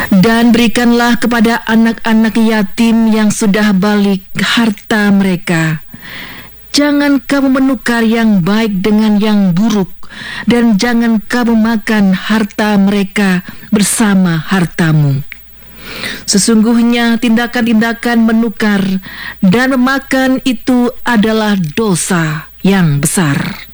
Dan berikanlah kepada anak-anak yatim yang sudah balik harta mereka. Jangan kamu menukar yang baik dengan yang buruk, dan jangan kamu makan harta mereka bersama hartamu. Sesungguhnya tindakan-tindakan menukar dan memakan itu adalah dosa yang besar.